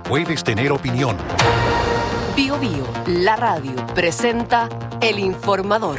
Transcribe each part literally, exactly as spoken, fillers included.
puedes tener opinión. Bio Bio, la radio, presenta El Informador.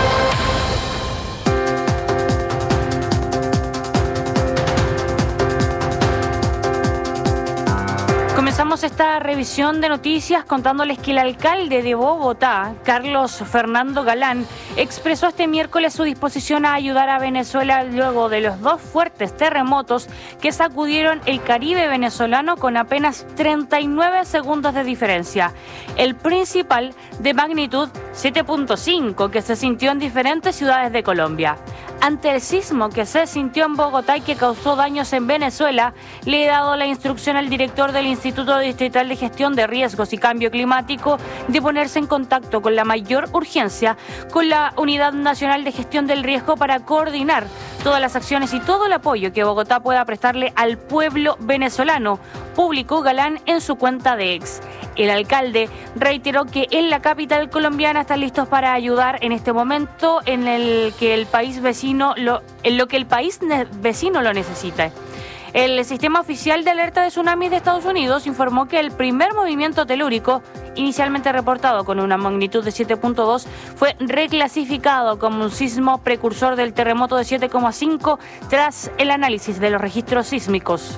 Comenzamos esta revisión de noticias contándoles que el alcalde de Bogotá, Carlos Fernando Galán, expresó este miércoles su disposición a ayudar a Venezuela luego de los dos fuertes terremotos que sacudieron el Caribe venezolano con apenas treinta y nueve segundos de diferencia. El principal de magnitud siete punto cinco que se sintió en diferentes ciudades de Colombia. Ante el sismo que se sintió en Bogotá y que causó daños en Venezuela, le he dado la instrucción al director del Instituto Distrital de Gestión de Riesgos y Cambio Climático de ponerse en contacto con la mayor urgencia con la Unidad Nacional de Gestión del Riesgo para coordinar todas las acciones y todo el apoyo que Bogotá pueda prestarle al pueblo venezolano, publicó Galán en su cuenta de X. El alcalde reiteró que en la capital colombiana están listos para ayudar en este momento en el que el país vecino lo, en lo que el país vecino lo necesita. El Sistema Oficial de Alerta de Tsunamis de Estados Unidos informó que el primer movimiento telúrico, inicialmente reportado con una magnitud de siete punto dos, fue reclasificado como un sismo precursor del terremoto de siete coma cinco tras el análisis de los registros sísmicos.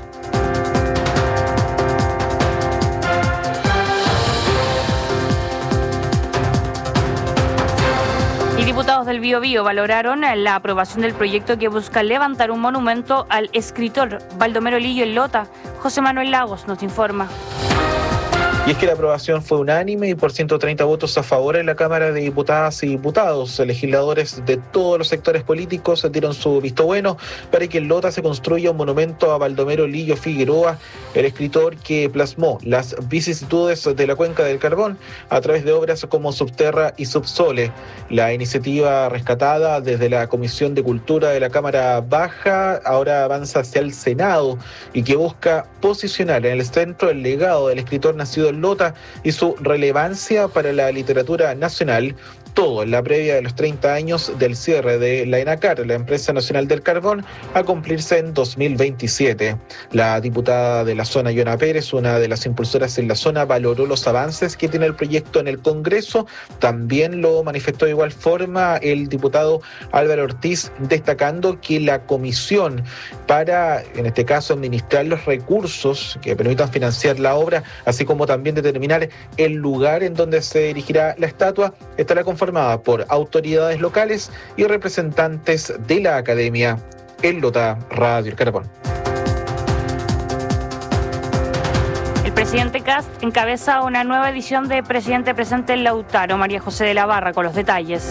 Y diputados del Biobío valoraron la aprobación del proyecto que busca levantar un monumento al escritor Baldomero Lillo en Lota. José Manuel Lagos nos informa. Y es que la aprobación fue unánime y por ciento treinta votos a favor en la Cámara de Diputadas y Diputados. Legisladores de todos los sectores políticos dieron su visto bueno para que en Lota se construya un monumento a Baldomero Lillo Figueroa, el escritor que plasmó las vicisitudes de la cuenca del carbón a través de obras como Subterra y Subsole. La iniciativa rescatada desde la Comisión de Cultura de la Cámara Baja ahora avanza hacia el Senado y que busca posicionar en el centro el legado del escritor nacido en Lota y su relevancia para la literatura nacional, todo en la previa de los treinta años del cierre de la ENACAR, la Empresa Nacional del Carbón, a cumplirse en dos mil veintisiete. La diputada de la zona, Yona Pérez, una de las impulsoras en la zona, valoró los avances que tiene el proyecto en el Congreso. También lo manifestó de igual forma el diputado Álvaro Ortiz, destacando que la comisión para, en este caso, administrar los recursos que permitan financiar la obra, así como también determinar el lugar en donde se erigirá la estatua, estará conformada por autoridades locales y representantes de la academia. En Lota, Radio El Carbón. El presidente Kast encabeza una nueva edición de Presidente Presente en Lautaro. María José de la Barra con los detalles.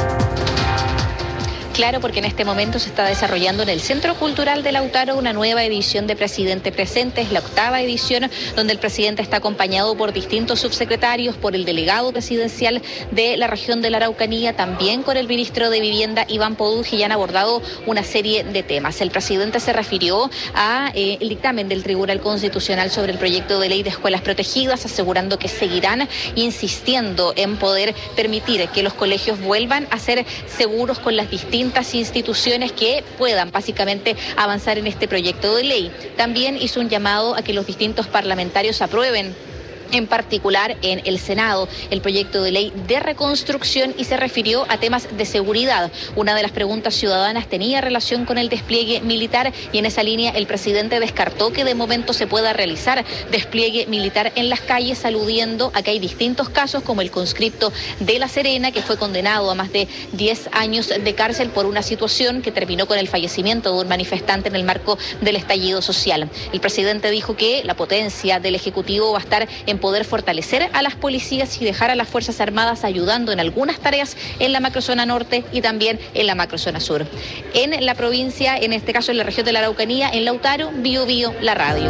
Claro, porque en este momento se está desarrollando en el Centro Cultural de Lautaro una nueva edición de Presidente Presente. Es la octava edición donde el presidente está acompañado por distintos subsecretarios, por el delegado presidencial de la región de la Araucanía, también con el ministro de Vivienda, Iván Poduje, y han abordado una serie de temas. El presidente se refirió a eh, el dictamen del Tribunal Constitucional sobre el proyecto de ley de escuelas protegidas, asegurando que seguirán insistiendo en poder permitir que los colegios vuelvan a ser seguros con las distintas instituciones que puedan básicamente avanzar en este proyecto de ley. También hizo un llamado a que los distintos parlamentarios aprueben, en particular en el Senado, el proyecto de ley de reconstrucción, y se refirió a temas de seguridad. Una de las preguntas ciudadanas tenía relación con el despliegue militar y en esa línea el presidente descartó que de momento se pueda realizar despliegue militar en las calles, aludiendo a que hay distintos casos como el conscripto de La Serena, que fue condenado a más de diez años de cárcel por una situación que terminó con el fallecimiento de un manifestante en el marco del estallido social. El presidente dijo que la potencia del Ejecutivo va a estar en poder fortalecer a las policías y dejar a las Fuerzas Armadas ayudando en algunas tareas en la macrozona norte y también en la macrozona sur. En la provincia, en este caso en la región de la Araucanía, en Lautaro, Bio Bio, la radio.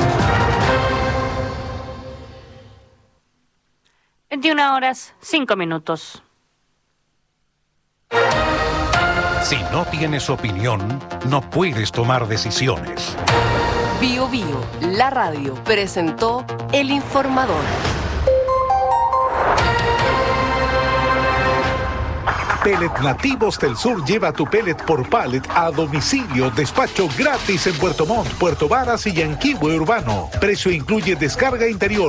veintiuna horas, cinco minutos. Si no tienes opinión, no puedes tomar decisiones. Bio Bio, la radio, presentó El Informador. Pellet Nativos del Sur lleva tu pellet por pallet a domicilio. Despacho gratis en Puerto Montt, Puerto Varas y Yanquihue Urbano. Precio incluye descarga interior.